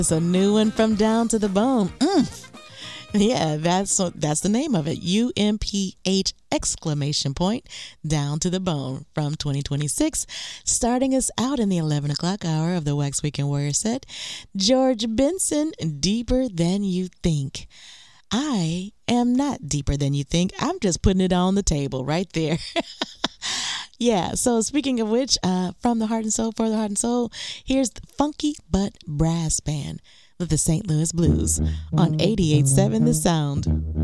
It's a new one from Down to the Bone. Yeah, that's the name of it. UMPH exclamation point, Down to the Bone from 2026. Starting us out in the 11 o'clock hour of the Wax Weekend Warrior set, George Benson, Deeper Than You Think. I am not deeper than you think. I'm just putting it on the table right there. Yeah, so speaking of which, from the Heart and Soul, for the Heart and Soul, here's the Funky Butt Brass Band with the St. Louis Blues on 88.7 The Sound.